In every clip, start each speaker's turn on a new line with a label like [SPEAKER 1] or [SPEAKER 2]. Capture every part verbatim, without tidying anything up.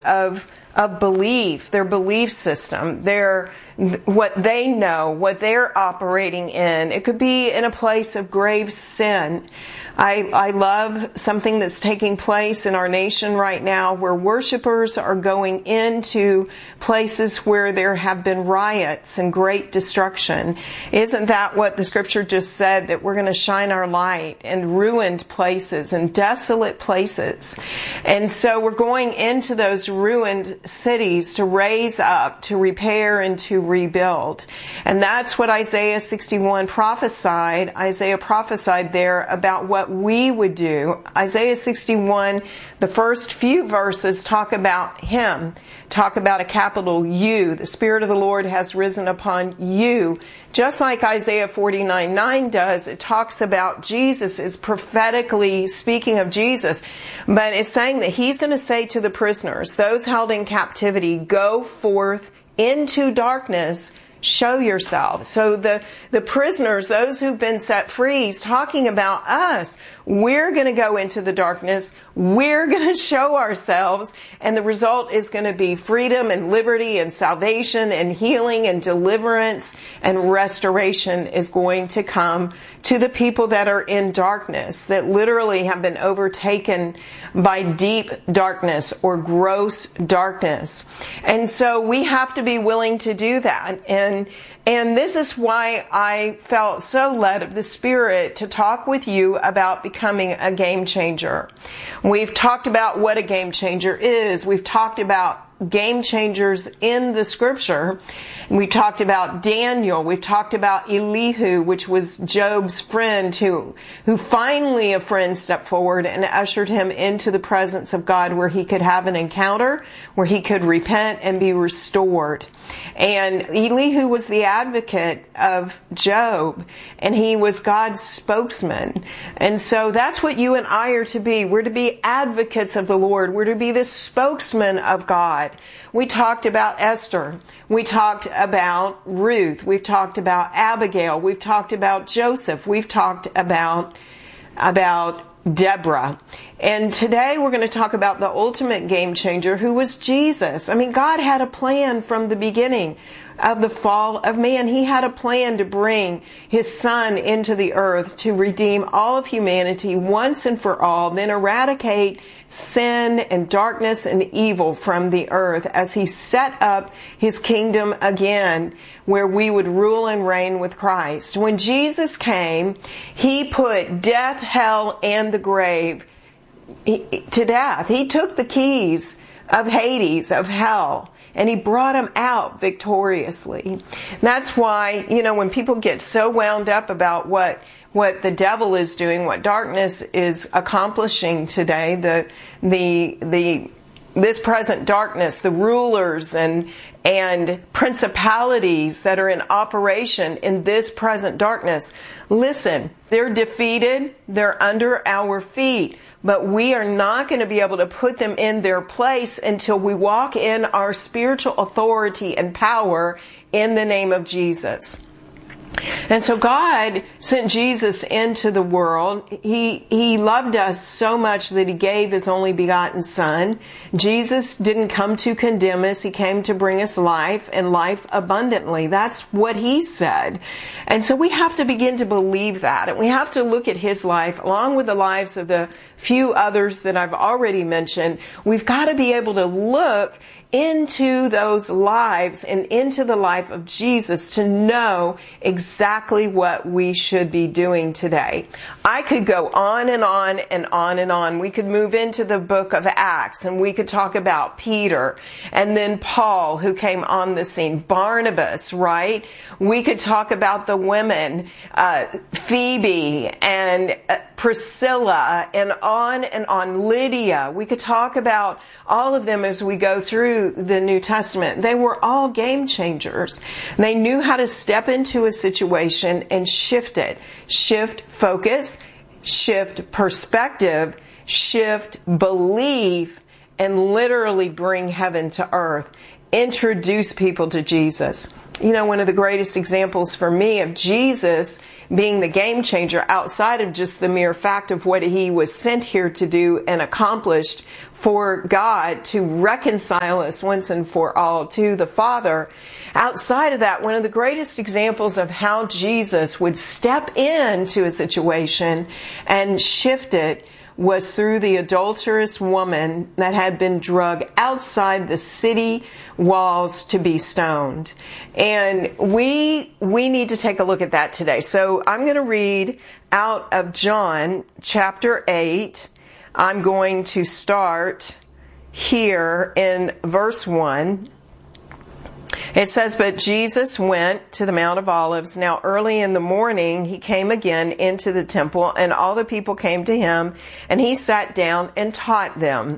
[SPEAKER 1] of of belief, their belief system, their what they know, what they're operating in. It could be in a place of grave sin. I, I love something that's taking place in our nation right now where worshipers are going into places where there have been riots and great destruction. Isn't that what the scripture just said, that we're going to shine our light in ruined places and desolate places? And so we're going into those ruined cities to raise up, to repair, and to rebuild. And that's what Isaiah sixty-one prophesied. Isaiah prophesied there about what we would do. Isaiah sixty-one, the first few verses talk about Him, talk about a capital U. The Spirit of the Lord has risen upon you. Just like Isaiah forty-nine nine does, it talks about Jesus. It's prophetically speaking of Jesus. But it's saying that He's going to say to the prisoners, those held in captivity, go forth into darkness, show yourself. So the, the prisoners, those who've been set free, He's talking about us. We're going to go into the darkness. We're going to show ourselves. And the result is going to be freedom and liberty and salvation and healing and deliverance and restoration is going to come to the people that are in darkness, that literally have been overtaken by deep darkness or gross darkness. And so we have to be willing to do that. And And this is why I felt so led of the Spirit to talk with you about becoming a game changer. We've talked about what a game changer is. We've talked about game changers in the scripture. We talked about Daniel. We've talked about Elihu, which was Job's friend who, who finally a friend stepped forward and ushered him into the presence of God where he could have an encounter, where he could repent and be restored. And Elihu was the advocate of Job, and he was God's spokesman. And so that's what you and I are to be. We're to be advocates of the Lord. We're to be the spokesman of God. We talked about Esther. We talked about Ruth. We've talked about Abigail. We've talked about Joseph. We've talked about, about Deborah. And today we're going to talk about the ultimate game changer, who was Jesus. I mean, God had a plan from the beginning of the fall of man. He had a plan to bring His Son into the earth to redeem all of humanity once and for all, then eradicate sin and darkness and evil from the earth as He set up His kingdom again, where we would rule and reign with Christ. When Jesus came, He put death, hell, and the grave to death. He took the keys of Hades, of hell, and He brought them out victoriously. That's why, you know, when people get so wound up about what what the devil is doing, what darkness is accomplishing today, the the the this present darkness, the rulers and and principalities that are in operation in this present darkness, listen, they're defeated, they're under our feet. But we are not going to be able to put them in their place until we walk in our spiritual authority and power in the name of Jesus. And so God sent Jesus into the world. He, He loved us so much that He gave His only begotten Son. Jesus didn't come to condemn us. He came to bring us life and life abundantly. That's what He said. And so we have to begin to believe that. And we have to look at His life along with the lives of the few others that I've already mentioned. We've got to be able to look into those lives and into the life of Jesus to know exactly what we should be doing today. I could go on and on and on and on. We could move into the book of Acts and we could talk about Peter and then Paul, who came on the scene, Barnabas, right? We could talk about the women, uh, Phoebe and uh, Priscilla and on and on, Lydia. We could talk about all of them as we go through the New Testament. They were all game changers. They knew how to step into a situation and shift it. Shift focus, shift perspective, shift belief, and literally bring heaven to earth. Introduce people to Jesus. You know, one of the greatest examples for me of Jesus being the game changer outside of just the mere fact of what He was sent here to do and accomplished for God to reconcile us once and for all to the Father. Outside of that, one of the greatest examples of how Jesus would step into a situation and shift it was through the adulterous woman that had been dragged outside the city walls to be stoned. And we we need to take a look at that today. So I'm going to read out of John chapter eight. I'm going to start here in verse one. It says, "But Jesus went to the Mount of Olives. Now early in the morning he came again into the temple, and all the people came to him, and he sat down and taught them.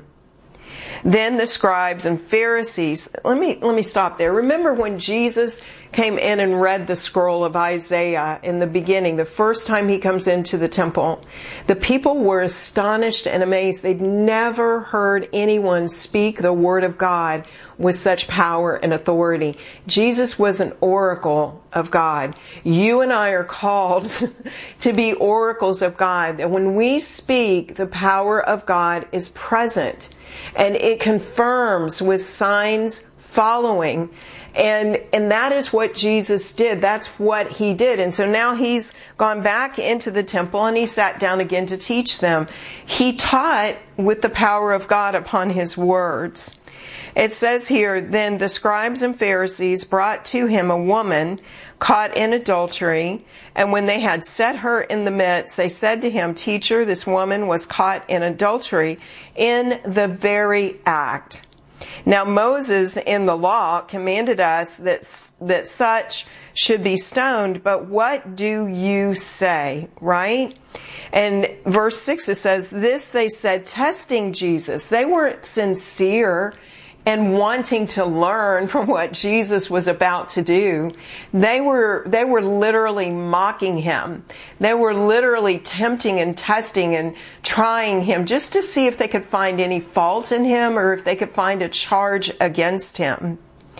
[SPEAKER 1] Then the scribes and Pharisees," let me let me stop there. Remember when Jesus came in and read the scroll of Isaiah in the beginning, the first time he comes into the temple, the people were astonished and amazed. They'd never heard anyone speak the word of God with such power and authority. Jesus was an oracle of God. You and I are called to be oracles of God. And when we speak, the power of God is present. And it confirms with signs following. And and that is what Jesus did. That's what he did. And so now he's gone back into the temple and he sat down again to teach them. He taught with the power of God upon his words. It says here, "Then the scribes and Pharisees brought to him a woman caught in adultery. And when they had set her in the midst, they said to him, 'Teacher, this woman was caught in adultery in the very act. Now Moses in the law commanded us that, that such should be stoned, but what do you say?'" Right? And verse six, it says, "This they said, testing Jesus." They weren't sincere and wanting to learn from what Jesus was about to do. They were, they were literally mocking him. They were literally tempting and testing and trying him just to see if they could find any fault in him or if they could find a charge against him.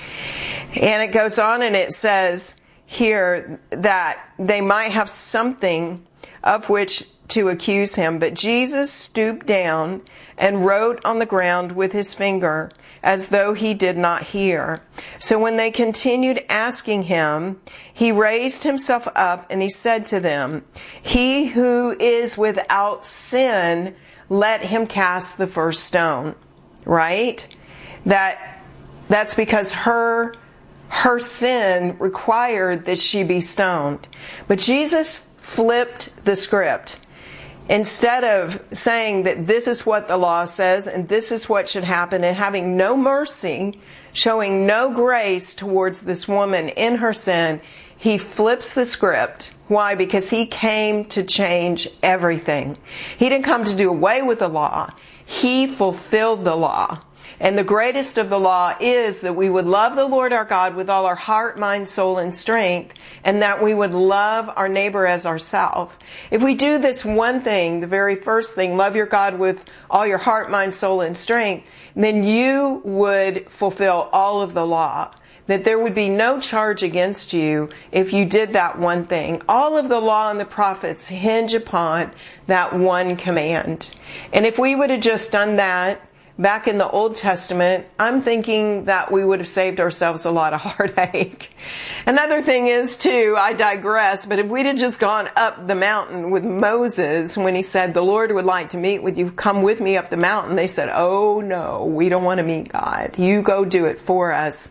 [SPEAKER 1] And it goes on and it says here that they might have something of which to accuse him. But Jesus stooped down and wrote on the ground with his finger, as though he did not hear. So when they continued asking him, he raised himself up and he said to them, "He who is without sin, let him cast the first stone." Right? That that's because her her sin required that she be stoned. But Jesus flipped the script. Instead of saying that this is what the law says and this is what should happen, and having no mercy, showing no grace towards this woman in her sin, he flips the script. Why? Because he came to change everything. He didn't come to do away with the law. He fulfilled the law. And the greatest of the law is that we would love the Lord our God with all our heart, mind, soul, and strength, and that we would love our neighbor as ourselves. If we do this one thing, the very first thing, love your God with all your heart, mind, soul, and strength, then you would fulfill all of the law. That there would be no charge against you if you did that one thing. All of the law and the prophets hinge upon that one command. And if we would have just done that back in the Old Testament, I'm thinking that we would have saved ourselves a lot of heartache. Another thing is too, I digress, but if we'd have just gone up the mountain with Moses when he said, "The Lord would like to meet with you, come with me up the mountain," they said, "Oh no, we don't want to meet God. You go do it for us,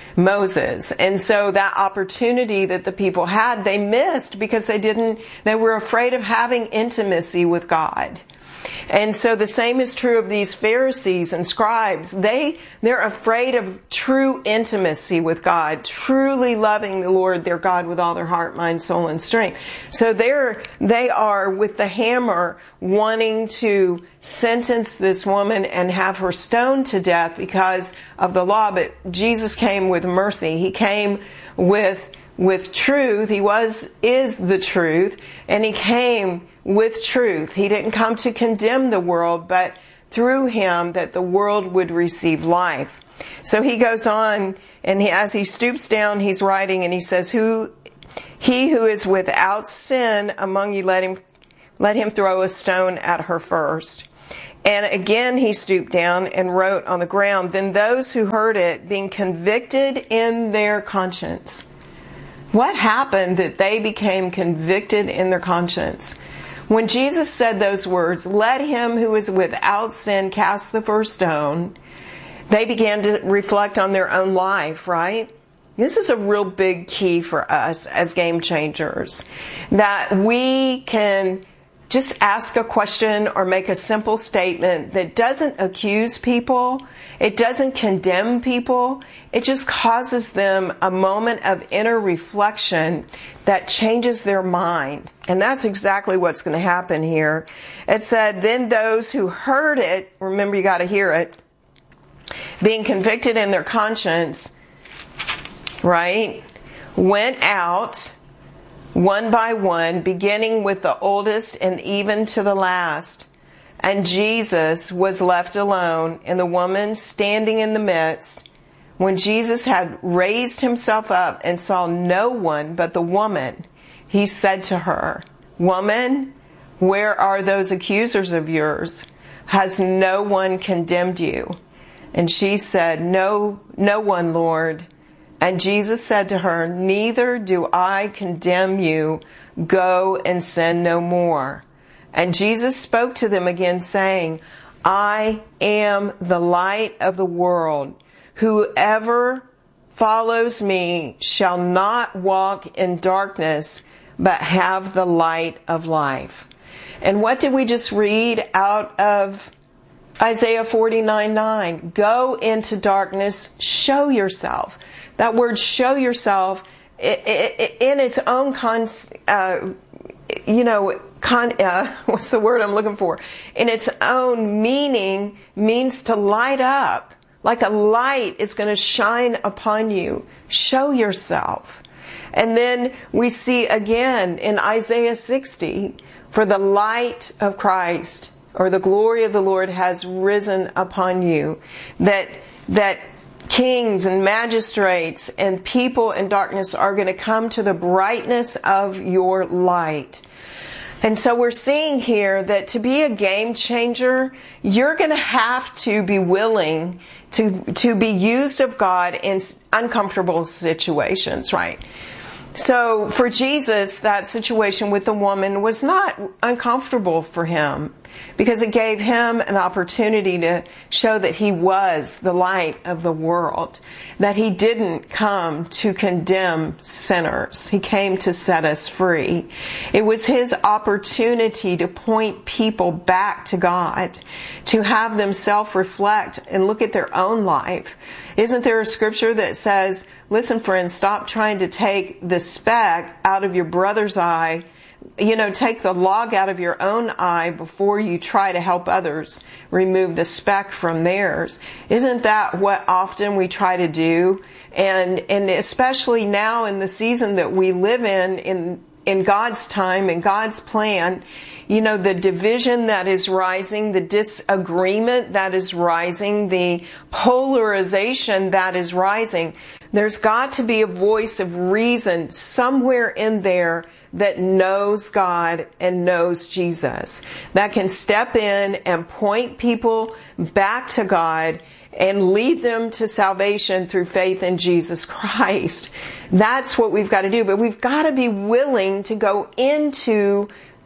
[SPEAKER 1] Moses." And so that opportunity that the people had, they missed because they didn't, they were afraid of having intimacy with God. And so the same is true of these Pharisees and scribes. They, they're afraid of true intimacy with God, truly loving the Lord their God with all their heart, mind, soul, and strength. So they're, they are with the hammer wanting to sentence this woman and have her stoned to death because of the law. But Jesus came with mercy. He came with with truth. He was, is the truth, and he came with truth. He didn't come to condemn the world, but through him that the world would receive life. So he goes on, and he, as he stoops down, he's writing, and he says, "Who, he who is without sin among you, let him, let him throw a stone at her first." And again he stooped down and wrote on the ground. Then those who heard it, being convicted in their conscience. What happened that they became convicted in their conscience? When Jesus said those words, "Let him who is without sin cast the first stone," they began to reflect on their own life, right? This is a real big key for us as game changers. That we can just ask a question or make a simple statement that doesn't accuse people. It doesn't condemn people. It just causes them a moment of inner reflection that changes their mind. And that's exactly what's going to happen here. It said, then those who heard it, remember you got to hear it, being convicted in their conscience, right, went out one by one, beginning with the oldest and even to the last. And Jesus was left alone, and the woman standing in the midst. When Jesus had raised himself up and saw no one but the woman, he said to her, "Woman, where are those accusers of yours? Has no one condemned you?" And she said, No, no one, Lord. And Jesus said to her, "Neither do I condemn you. Go and sin no more." And Jesus spoke to them again, saying, "I am the light of the world. Whoever follows me shall not walk in darkness, but have the light of life." And what did we just read out of Isaiah forty-nine nine? Go into darkness, show yourself. That word "show yourself" in its own con, uh, you know, con, uh, what's the word I'm looking for? In its own meaning means to light up. Like a light is going to shine upon you. Show yourself. And then we see again in Isaiah sixty, for the light of Christ or the glory of the Lord has risen upon you. That, that kings and magistrates and people in darkness are going to come to the brightness of your light. And so we're seeing here that to be a game changer, you're going to have to be willing to, to be used of God in uncomfortable situations, right? So for Jesus, that situation with the woman was not uncomfortable for him, because it gave him an opportunity to show that he was the light of the world, that he didn't come to condemn sinners. He came to set us free. It was his opportunity to point people back to God, to have them self-reflect and look at their own life. Isn't there a scripture that says, listen, friends, stop trying to take the speck out of your brother's eye. You know, take the log out of your own eye before you try to help others remove the speck from theirs. Isn't that what often we try to do? And and especially now in the season that we live in, in in God's time, in God's plan, you know, the division that is rising, the disagreement that is rising, the polarization that is rising. There's got to be a voice of reason somewhere in there that knows God and knows Jesus, that can step in and point people back to God and lead them to salvation through faith in Jesus Christ. That's what we've got to do. But we've got to be willing to go into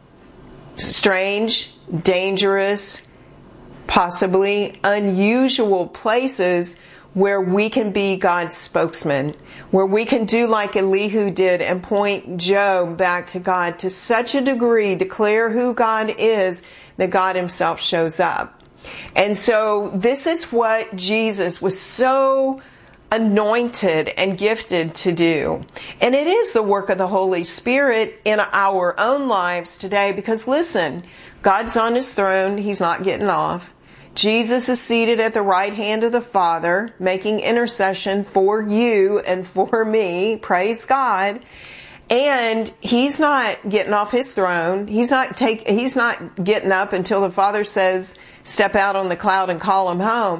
[SPEAKER 1] strange, dangerous, possibly unusual places where we can be God's spokesman, where we can do like Elihu did and point Job back to God to such a degree, declare who God is, that God himself shows up. And so this is what Jesus was so anointed and gifted to do. And it is the work of the Holy Spirit in our own lives today, because listen, God's on his throne. He's not getting off. Jesus is seated at the right hand of the Father, making intercession for you and for me. Praise God. And he's not getting off his throne. He's not take, he's not getting up until the Father says, step out on the cloud and call him home.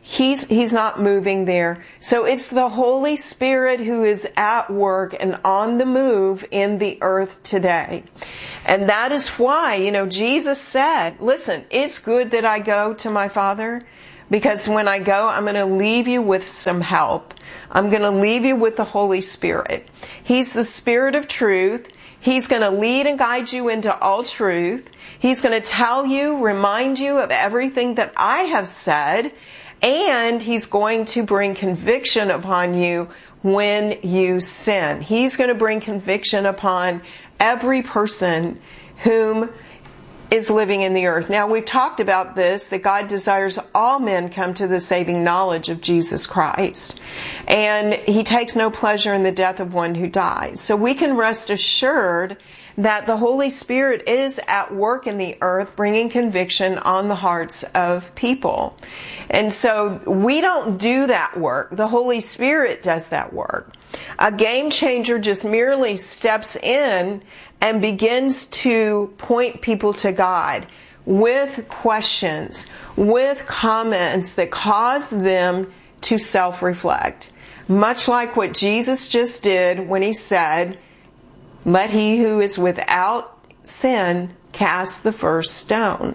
[SPEAKER 1] He's, he's not moving there. So it's the Holy Spirit who is at work and on the move in the earth today. And that is why, you know, Jesus said, listen, it's good that I go to my Father, because when I go, I'm going to leave you with some help. I'm going to leave you with the Holy Spirit. He's the Spirit of truth. He's going to lead and guide you into all truth. He's going to tell you, remind you of everything that I have said. And He's going to bring conviction upon you when you sin. He's going to bring conviction upon every person whom is living in the earth. Now, we've talked about this, that God desires all men come to the saving knowledge of Jesus Christ. And He takes no pleasure in the death of one who dies. So we can rest assured that the Holy Spirit is at work in the earth, bringing conviction on the hearts of people. And so we don't do that work. The Holy Spirit does that work. A game changer just merely steps in and begins to point people to God with questions, with comments that cause them to self-reflect. Much like what Jesus just did when He said, let he who is without sin cast the first stone.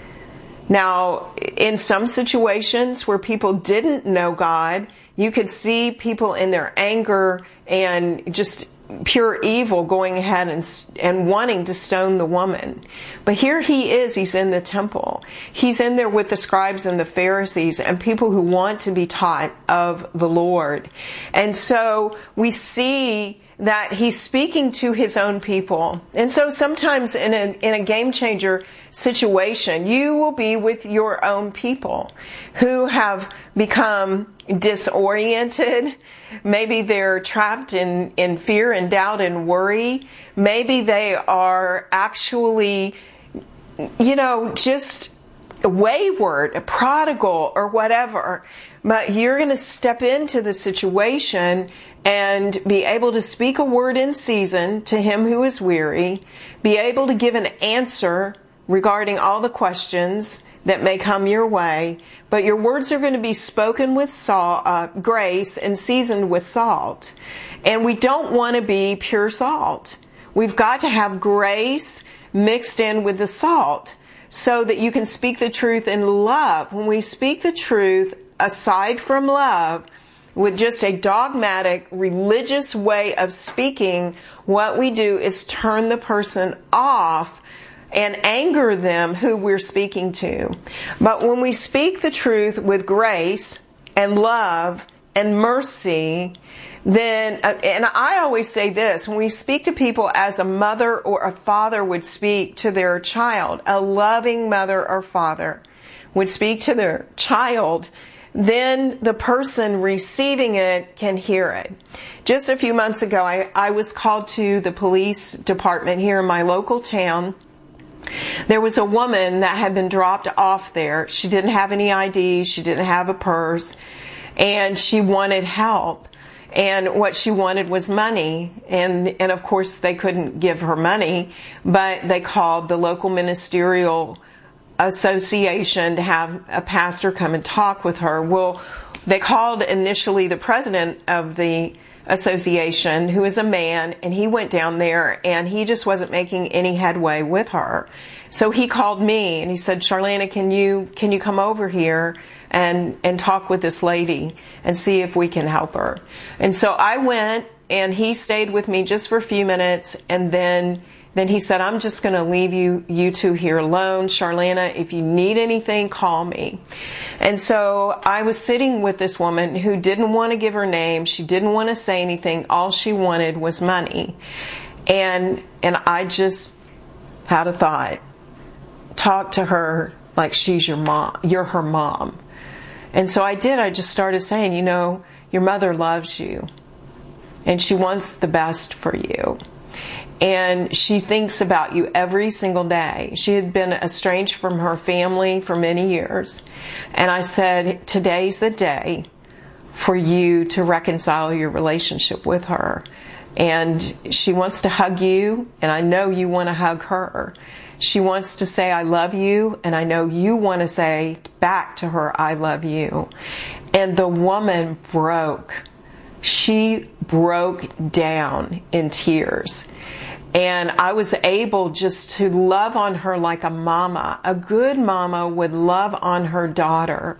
[SPEAKER 1] Now, in some situations where people didn't know God, you could see people in their anger and just pure evil going ahead and, and wanting to stone the woman. But here he is, he's in the temple. He's in there with the scribes and the Pharisees and people who want to be taught of the Lord. And so we see that he's speaking to his own people. And so sometimes in a, in a game changer situation, you will be with your own people who have become disoriented. Maybe they're trapped in, in fear and doubt and worry. Maybe they are actually, you know, just wayward, a prodigal or whatever. But you're going to step into the situation and be able to speak a word in season to him who is weary, be able to give an answer regarding all the questions that may come your way, but your words are going to be spoken with salt, uh, grace and seasoned with salt. And we don't want to be pure salt. We've got to have grace mixed in with the salt so that you can speak the truth in love. When we speak the truth aside from love, with just a dogmatic, religious way of speaking, what we do is turn the person off and anger them who we're speaking to. But when we speak the truth with grace and love and mercy, then, and I always say this, when we speak to people as a mother or a father would speak to their child, a loving mother or father would speak to their child, then the person receiving it can hear it. Just a few months ago, I, I was called to the police department here in my local town. There was a woman that had been dropped off there. She didn't have any I D. She didn't have a purse. And she wanted help. And what she wanted was money. And, and of course, they couldn't give her money. But they called the local ministerial association to have a pastor come and talk with her. Well, they called initially the president of the association, who is a man, and he went down there and he just wasn't making any headway with her. So he called me and he said, Charlana, can you can you come over here and and talk with this lady and see if we can help her? And so I went, and he stayed with me just for a few minutes, and then Then he said, I'm just going to leave you, you two here alone. Charlana, if you need anything, call me. And so I was sitting with this woman who didn't want to give her name. She didn't want to say anything. All she wanted was money. And, and I just had a thought. Talk to her like she's your mom. You're her mom. And so I did. I just started saying, you know, your mother loves you. And she wants the best for you. And she thinks about you every single day. She had been estranged from her family for many years. And I said, today's the day for you to reconcile your relationship with her. And she wants to hug you, and I know you want to hug her. She wants to say, I love you, and I know you want to say back to her, I love you. And the woman broke. She broke down in tears. And I was able just to love on her like a mama. A good mama would love on her daughter.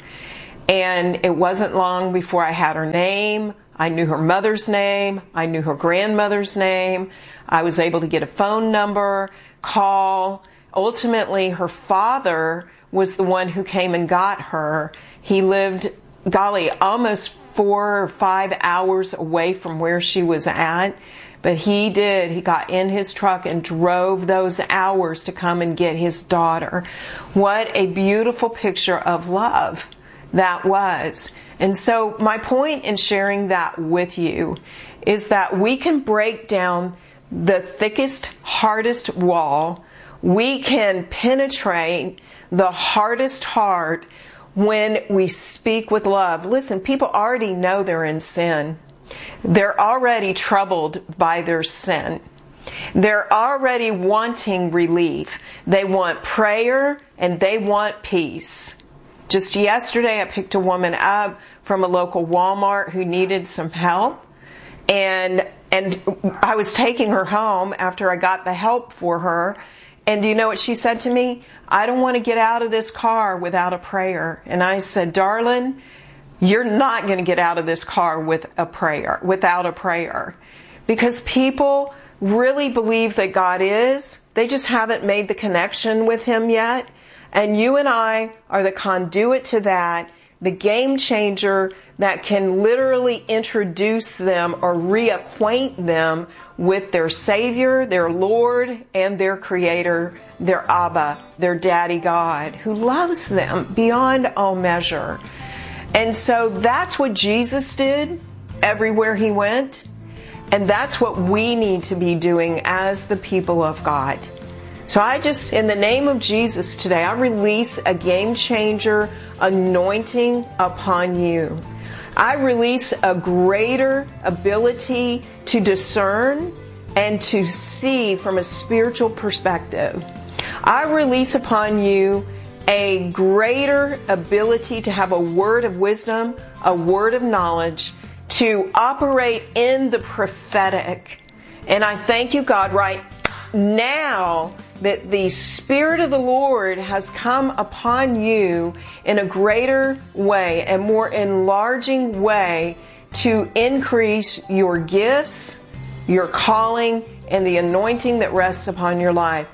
[SPEAKER 1] And it wasn't long before I had her name. I knew her mother's name. I knew her grandmother's name. I was able to get a phone number, call. Ultimately, her father was the one who came and got her. He lived, golly, almost four or five hours away from where she was at. But he did. He got in his truck and drove those hours to come and get his daughter. What a beautiful picture of love that was. And so my point in sharing that with you is that we can break down the thickest, hardest wall. We can penetrate the hardest heart when we speak with love. Listen, people already know they're in sin. They're already troubled by their sin. They're already wanting relief. They want prayer and they want peace. Just yesterday, I picked a woman up from a local Walmart who needed some help. And and I was taking her home after I got the help for her. And do you know what she said to me? I don't want to get out of this car without a prayer. And I said, darling, you're not going to get out of this car with a prayer, without a prayer. Because people really believe that God is. They just haven't made the connection with Him yet. And you and I are the conduit to that, the game changer that can literally introduce them or reacquaint them with their Savior, their Lord, and their Creator, their Abba, their Daddy God, who loves them beyond all measure. And so that's what Jesus did everywhere He went. And that's what we need to be doing as the people of God. So I just, in the name of Jesus today, I release a game changer anointing upon you. I release a greater ability to discern and to see from a spiritual perspective. I release upon you a greater ability to have a word of wisdom, a word of knowledge, to operate in the prophetic. And I thank you, God, right now that the Spirit of the Lord has come upon you in a greater way, a more enlarging way to increase your gifts, your calling, and the anointing that rests upon your life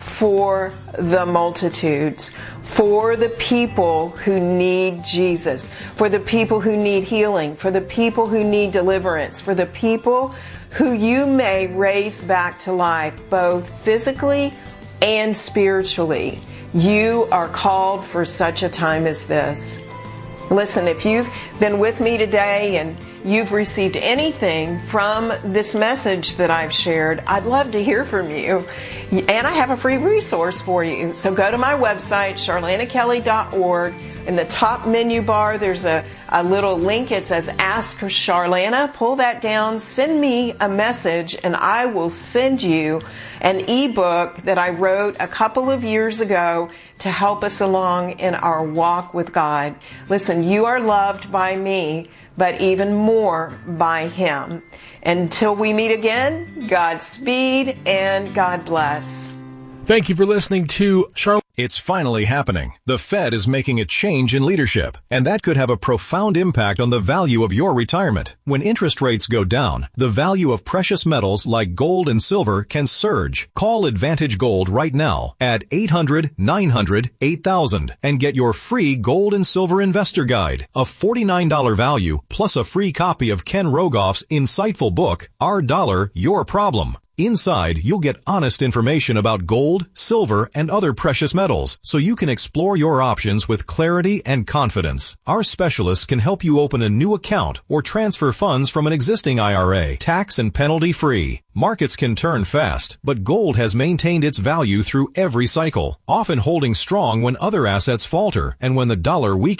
[SPEAKER 1] for the multitudes, for the people who need Jesus, for the people who need healing, for the people who need deliverance, for the people who you may raise back to life, both physically and spiritually. You are called for such a time as this. Listen, if you've been with me today and you've received anything from this message that I've shared, I'd love to hear from you. And I have a free resource for you. So go to my website, charlana kelly dot org. In the top menu bar, there's a, a little link. It says Ask Charlana. Pull that down. Send me a message, and I will send you an ebook that I wrote a couple of years ago to help us along in our walk with God. Listen, you are loved by me, but even more by Him. Until we meet again, Godspeed and God bless.
[SPEAKER 2] Thank you for listening to Charlana.
[SPEAKER 3] It's finally happening. The Fed is making a change in leadership, and that could have a profound impact on the value of your retirement. When interest rates go down, the value of precious metals like gold and silver can surge. Call Advantage Gold right now at eight hundred, nine hundred, eight thousand and get your free Gold and Silver Investor Guide, a forty-nine dollars value, plus a free copy of Ken Rogoff's insightful book, Our Dollar, Your Problem. Inside, you'll get honest information about gold, silver, and other precious metals, so you can explore your options with clarity and confidence. Our specialists can help you open a new account or transfer funds from an existing I R A, tax and penalty free. Markets can turn fast, but gold has maintained its value through every cycle, often holding strong when other assets falter and when the dollar weakens.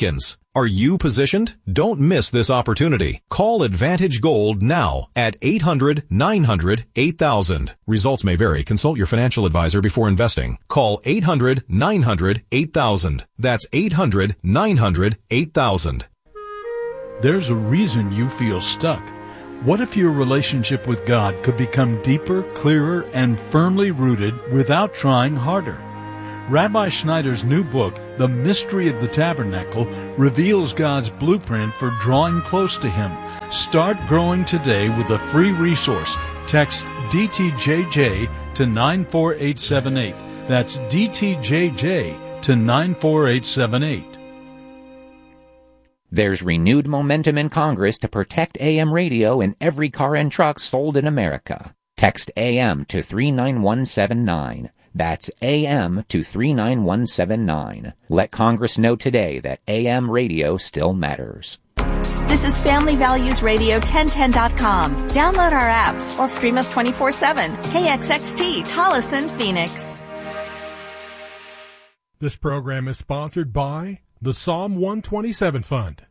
[SPEAKER 3] Are you positioned? Don't miss this opportunity. Call Advantage Gold now at eight hundred, nine hundred, eight thousand. Results may vary. Consult your financial advisor before investing. Call eight hundred, nine hundred, eight thousand. That's eight hundred, nine hundred, eight thousand.
[SPEAKER 4] There's a reason you feel stuck. What if your relationship with God could become deeper, clearer, and firmly rooted without trying harder? Rabbi Schneider's new book, The Mystery of the Tabernacle, reveals God's blueprint for drawing close to Him. Start growing today with a free resource. Text D T J J to nine four eight seven eight. That's D T J J to nine four eight seven eight.
[SPEAKER 5] There's renewed momentum in Congress to protect A M radio in every car and truck sold in America. Text A M to three nine one seven nine. That's A M to three nine one seven nine. Let Congress know today that A M radio still matters.
[SPEAKER 6] This is Family Values Radio ten ten dot com. Download our apps or stream us twenty-four seven. K X X T, Tolleson, Phoenix.
[SPEAKER 2] This program is sponsored by the Psalm one twenty-seven Fund.